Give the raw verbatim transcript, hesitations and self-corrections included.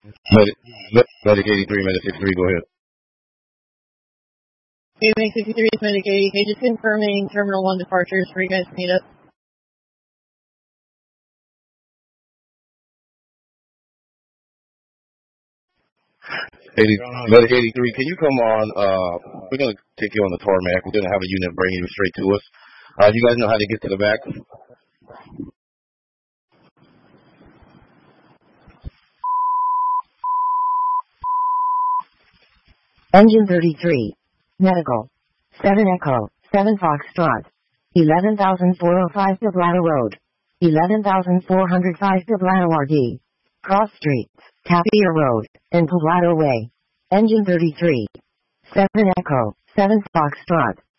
Medic, Medic eighty-three, Medic sixty-three, go ahead. Okay, Medic sixty-three is Medic eighty. Okay, just confirming Terminal one departures for you guys to meet up. eighty, Medic eighty-three, can you come on? Uh, we're going to take you on the tarmac. We're going to have a unit bring you straight to us. Uh, you guys know how to get to the back? Engine thirty-three. Medical. seven Echo. seven Foxtrot. eleven thousand four hundred five Poblado Road. eleven thousand four hundred five Poblado R D. Cross Streets. Tapia Road. And Poblado Way. Engine thirty-three. seven Echo. seven Foxtrot.